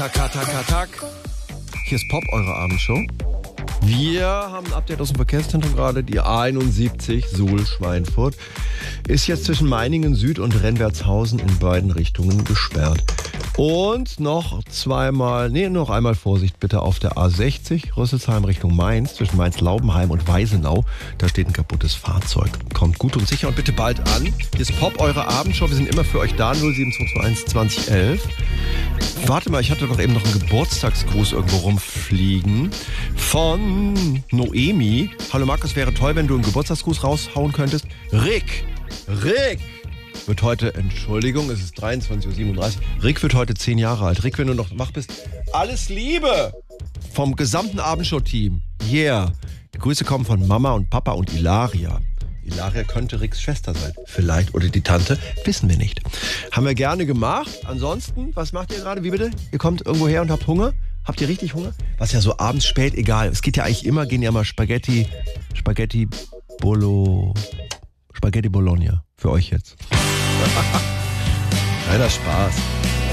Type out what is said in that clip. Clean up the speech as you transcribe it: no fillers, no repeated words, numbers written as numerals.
Tak, tak, tak, tak. Hier ist Pop, eure Abendshow. Wir haben ein Update aus dem Verkehrszentrum gerade. Die A71 Suhl-Schweinfurt ist jetzt zwischen Meiningen Süd und Renwertshausen in beiden Richtungen gesperrt. Und noch einmal Vorsicht bitte auf der A60 Rüsselsheim Richtung Mainz, zwischen Mainz-Laubenheim und Weisenau. Da steht ein kaputtes Fahrzeug. Kommt gut und sicher und bitte bald an. Hier ist Pop, eure Abendshow. Wir sind immer für euch da, 07221 2011. Warte mal, ich hatte doch eben noch einen Geburtstagsgruß irgendwo rumfliegen von Noemi. Hallo Markus, wäre toll, wenn du einen Geburtstagsgruß raushauen könntest. Rick wird heute, Entschuldigung, es ist 23:37 Uhr. Rick wird heute 10 Jahre alt. Rick, wenn du noch wach bist, alles Liebe vom gesamten Abendshow-Team. Yeah. Die Grüße kommen von Mama und Papa und Ilaria. Ilaria könnte Ricks Schwester sein. Vielleicht. Oder die Tante. Wissen wir nicht. Haben wir gerne gemacht. Ansonsten, was macht ihr gerade? Wie bitte? Ihr kommt irgendwo her und habt Hunger? Habt ihr richtig Hunger? Was ja so abends spät, egal. Es geht ja eigentlich immer, gehen ja mal Spaghetti Bologna. Für euch jetzt. Kleiner Spaß.